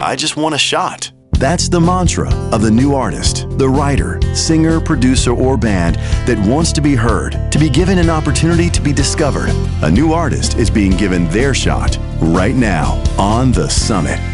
I just want a shot. That's the mantra of the new artist, the writer, singer, producer, or band that wants to be heard, to be given an opportunity to be discovered. A new artist is being given their shot right now on The Summit.